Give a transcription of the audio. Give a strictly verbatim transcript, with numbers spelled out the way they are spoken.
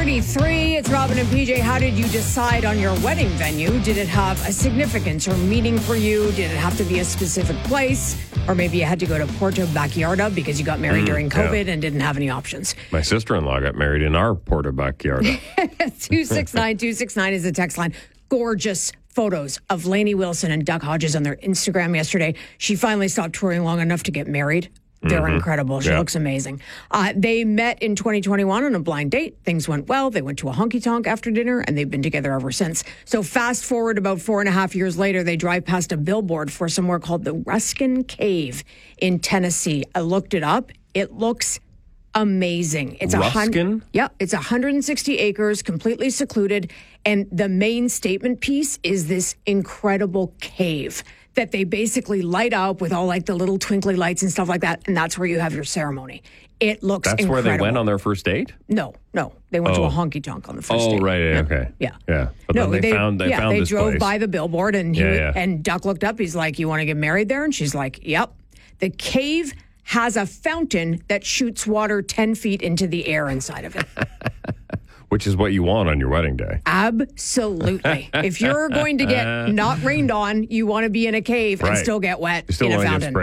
thirty-three, it's Robin and P J. How did you decide on your wedding venue? Did it have a significance or meaning for you? Did it have to be a specific place? Or maybe you had to go to Puerto Vallarta because you got married mm, during COVID yeah. and didn't have any options. My sister-in-law got married in our Puerto Vallarta. two six nine, two six nine is the text line. Gorgeous photos of Lainey Wilson and Duck Hodges on their Instagram yesterday. She finally stopped touring long enough to get married. They're mm-hmm. incredible. She yeah. looks amazing. Uh, they met in twenty twenty-one on a blind date. Things went well. They went to a honky-tonk after dinner, and they've been together ever since. So fast forward about four and a half years later, they drive past a billboard for somewhere called the Ruskin Cave in Tennessee. I looked it up. It looks amazing. It's a Ruskin? Yeah, it's one hundred sixty acres, completely secluded, and the main statement piece is this incredible cave that they basically light up with all like the little twinkly lights and stuff like that, and that's where you have your ceremony. It looks That's incredible. where they went on their first date? No, no. They went oh. to a honky-tonk on the first oh, date. Oh, right, yeah, okay. Yeah. Yeah. But no, then they, they found, they yeah, found they this drove place. by the billboard, and, he, yeah, yeah. and Duck looked up. He's like, you want to get married there? And she's like, yep. The cave has a fountain that shoots water ten feet into the air inside of it. Which is what you want on your wedding day. Absolutely. If you're going to get not rained on, you want to be in a cave right. and still get wet you still in a want to fountain. Get